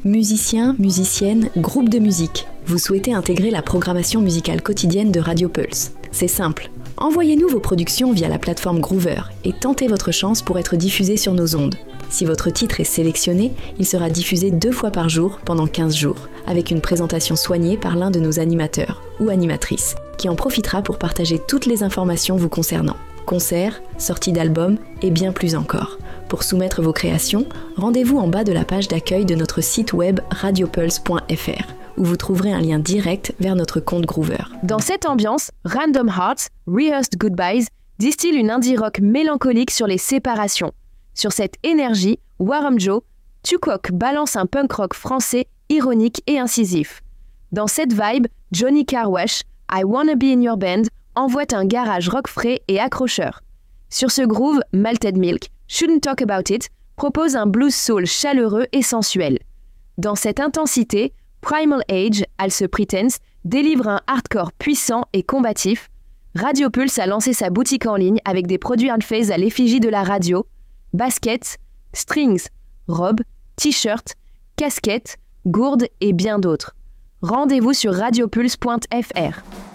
Musiciens, musiciennes, groupes de musique, vous souhaitez intégrer la programmation musicale quotidienne de Radio Pulse. C'est simple. Envoyez-nous vos productions via la plateforme Groover et tentez votre chance pour être diffusé sur nos ondes. Si votre titre est sélectionné, il sera diffusé 2 fois par jour pendant 15 jours, avec une présentation soignée par l'un de nos animateurs ou animatrices, qui en profitera pour partager toutes les informations vous concernant. Concerts, sorties d'albums et bien plus encore. Pour soumettre vos créations, rendez-vous en bas de la page d'accueil de notre site web radiopulse.fr, où vous trouverez un lien direct vers notre compte Groover. Dans cette ambiance, Random Hearts, Rehearsed Goodbyes, distille une indie rock mélancolique sur les séparations. Sur cette énergie, Warham Joe, Tucock balance un punk rock français ironique et incisif. Dans cette vibe, Johnny Carwash, I Wanna Be In Your Band, envoie un garage rock frais et accrocheur. Sur ce groove, Malted Milk, Shouldn't Talk About It, propose un blues soul chaleureux et sensuel. Dans cette intensité, Primal Age, Also Pretense, délivre un hardcore puissant et combatif. Radio Pulse a lancé sa boutique en ligne avec des produits Unphase à l'effigie de la radio, baskets, strings, robes, t-shirts, casquettes, gourdes et bien d'autres. Rendez-vous sur radiopulse.fr.